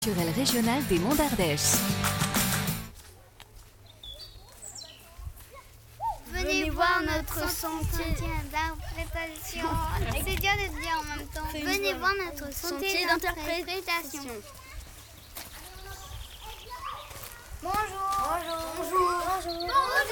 Culturel régional des Monts d'Ardèche. Venez voir notre sentier d'interprétation. C'est dur de dire en même temps. Venez voir notre sentier d'interprétation. Bonjour.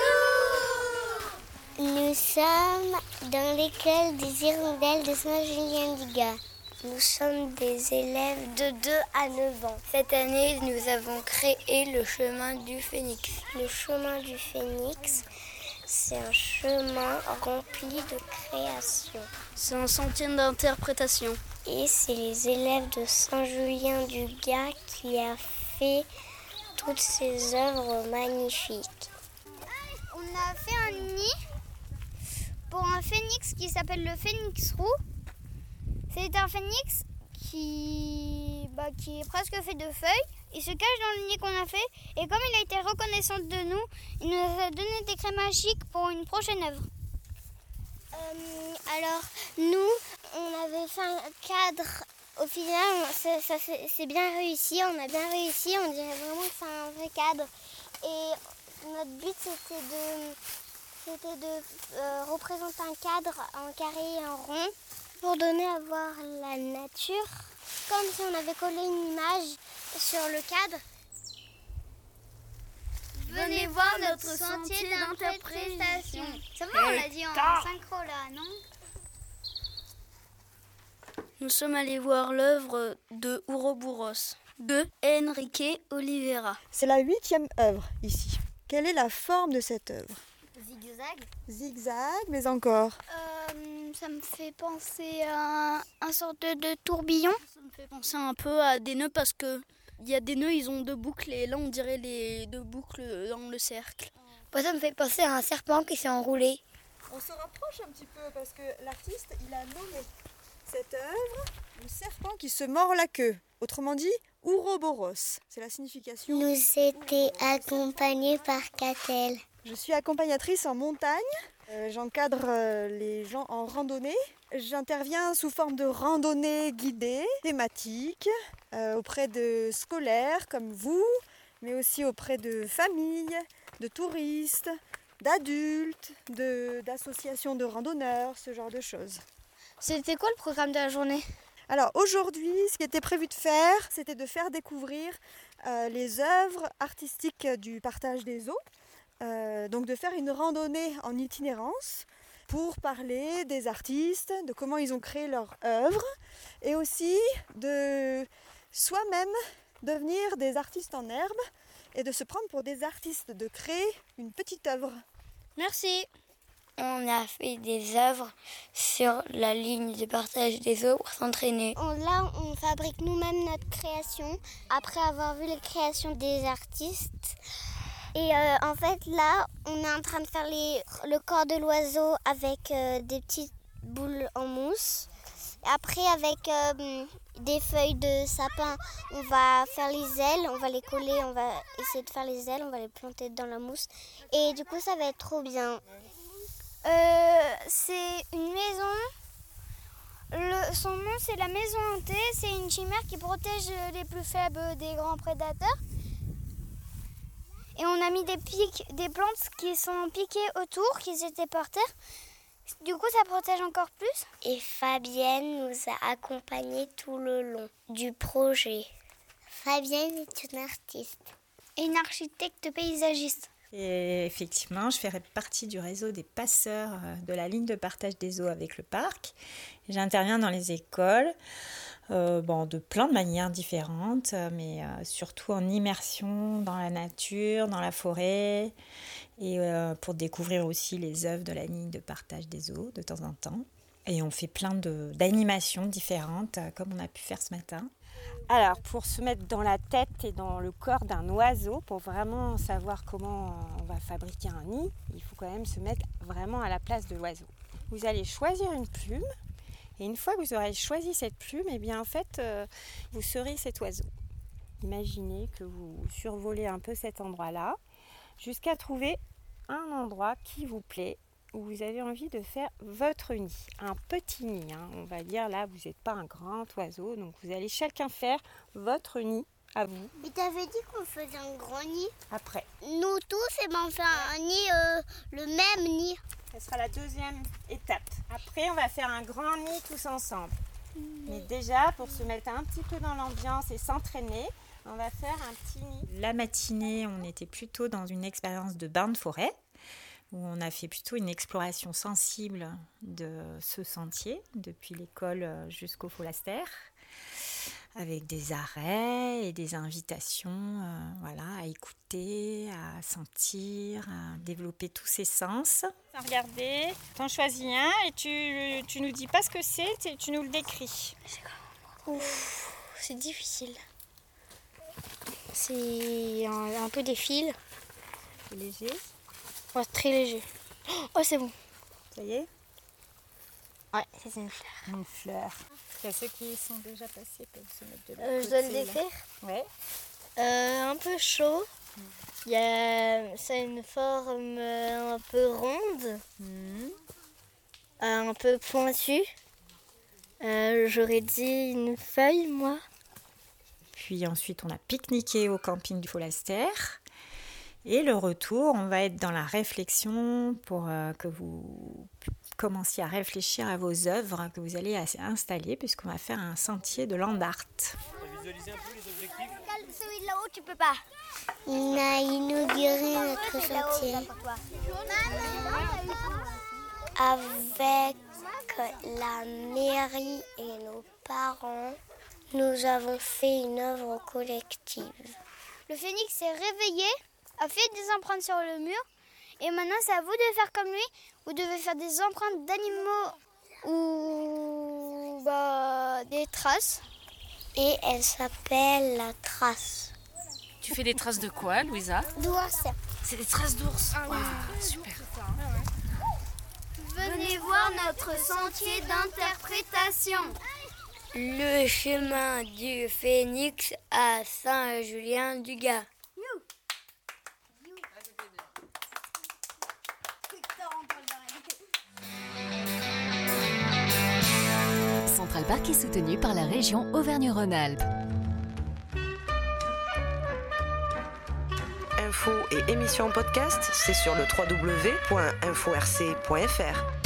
Nous sommes dans l'école des hirondelles de Saint-Julien-du-Gard. Nous sommes des élèves de 2 à 9 ans. Cette année, nous avons créé le chemin du Phénix. Le chemin du Phénix, c'est un chemin rempli de création. C'est un sentier d'interprétation. Et c'est les élèves de Saint-Julien-du-Gard qui a fait toutes ces œuvres magnifiques. On a fait un nid pour un phénix qui s'appelle le phénix roux. C'est un phénix qui est presque fait de feuilles. Il se cache dans le nid qu'on a fait. Et comme il a été reconnaissant de nous, il nous a donné des craies magiques pour une prochaine œuvre. Alors, nous, on avait fait un cadre. Au final, c'est bien réussi. On a bien réussi. On dirait vraiment que c'est un vrai cadre. Et notre but, c'était de représenter un cadre en carré et en rond pour donner à voir la nature, comme si on avait collé une image sur le cadre. Venez voir notre sentier d'interprétation. Ça va, on l'a dit en synchro là, non? Nous sommes allés voir l'œuvre de Ouroboros, de Enrique Oliveira. C'est la 8e œuvre ici. Quelle est la forme de cette œuvre? Zigzag. Zigzag, mais encore. Ça me fait penser à un sorte de tourbillon. Ça me fait penser un peu à des nœuds parce que il y a des nœuds, ils ont 2 boucles et là on dirait les 2 boucles dans le cercle. Ça me fait penser à un serpent qui s'est enroulé. On se rapproche un petit peu parce que l'artiste, il a nommé cette œuvre le serpent qui se mord la queue. Autrement dit, Ouroboros. C'est la signification. Nous étions accompagnés par Catel. Je suis accompagnatrice en montagne. J'encadre les gens en randonnée. J'interviens sous forme de randonnée guidée, thématique, auprès de scolaires comme vous, mais aussi auprès de familles, de touristes, d'adultes, d'associations de randonneurs, ce genre de choses. C'était quoi le programme de la journée ? Alors aujourd'hui, ce qui était prévu de faire, c'était de faire découvrir les œuvres artistiques du partage des eaux. Donc de faire une randonnée en itinérance pour parler des artistes, de comment ils ont créé leur œuvre et aussi de soi-même devenir des artistes en herbe et de se prendre pour des artistes, de créer une petite œuvre. Merci. On a fait des œuvres sur la ligne de partage des eaux pour s'entraîner. Là, on fabrique nous-mêmes notre création après avoir vu les créations des artistes. Et en fait, là, on est en train de faire le corps de l'oiseau avec des petites boules en mousse. Après, avec des feuilles de sapin, on va faire les ailes, on va les coller, on va essayer de faire les ailes, on va les planter dans la mousse. Et du coup, ça va être trop bien. C'est une maison. Son nom, c'est la maison hantée. C'est une chimère qui protège les plus faibles des grands prédateurs. Et on a mis des plantes qui sont piquées autour, qui étaient par terre. Du coup, ça protège encore plus. Et Fabienne nous a accompagnés tout le long du projet. Fabienne est une artiste. Et une architecte paysagiste. Et effectivement, je fais partie du réseau des passeurs de la ligne de partage des eaux avec le parc. J'interviens dans les écoles, de plein de manières différentes, mais surtout en immersion dans la nature, dans la forêt, et pour découvrir aussi les œuvres de la ligne de partage des eaux de temps en temps. Et on fait plein d'animations différentes, comme on a pu faire ce matin. Alors, pour se mettre dans la tête et dans le corps d'un oiseau, pour vraiment savoir comment on va fabriquer un nid, il faut quand même se mettre vraiment à la place de l'oiseau. Vous allez choisir une plume, et une fois que vous aurez choisi cette plume, vous serez cet oiseau. Imaginez que vous survolez un peu cet endroit-là, jusqu'à trouver un endroit qui vous plaît, où vous avez envie de faire votre nid, un petit nid. On va dire là, vous n'êtes pas un grand oiseau, donc vous allez chacun faire votre nid À vous. Mais t'avais dit qu'on faisait un grand nid. Après. Nous tous, on fait un nid, le même nid. Ce sera la deuxième étape. Après, on va faire un grand nid tous ensemble. Mais déjà, pour se mettre un petit peu dans l'ambiance et s'entraîner, on va faire un petit nid. La matinée, on était plutôt dans une expérience de bain de forêt, où on a fait plutôt une exploration sensible de ce sentier, depuis l'école jusqu'au Folastère, avec des arrêts et des invitations à écouter, à sentir, à développer tous ses sens. Regardez, t'en choisis un et tu nous dis pas ce que c'est, tu nous le décris. Ouf, c'est difficile. C'est un peu des fils. C'est léger. Ouais, très léger. Oh, c'est bon. Ça y est? Ouais, c'est une fleur. Une fleur. Il y a ceux qui sont déjà passés peuvent se mettre de l'autre côté. Je dois le décrire. Ouais. Un peu chaud. Ça a une forme un peu ronde, un peu pointue. J'aurais dit une feuille, moi. Puis ensuite, on a pique-niqué au camping du Folastère. Et le retour, on va être dans la réflexion pour que vous commenciez à réfléchir à vos œuvres que vous allez installer, puisqu'on va faire un sentier de land art. Visualisez un peu les objectifs. Celui de là-haut, tu peux pas. On a inauguré notre sentier avec la mairie et nos parents. Nous avons fait une œuvre collective. Le phénix s'est réveillé, a fait des empreintes sur le mur. Et maintenant, c'est à vous de faire comme lui. Vous devez faire des empreintes d'animaux ou des traces. Et elle s'appelle la trace. Tu fais des traces de quoi, Louisa? D'ours. C'est des traces d'ours. Wow, super. Venez voir notre sentier d'interprétation. Le chemin du phénix à Saint-Julien-du-Gard. Central Park est soutenu par la région Auvergne-Rhône-Alpes. Infos et émissions podcast, c'est sur le www.inforc.fr.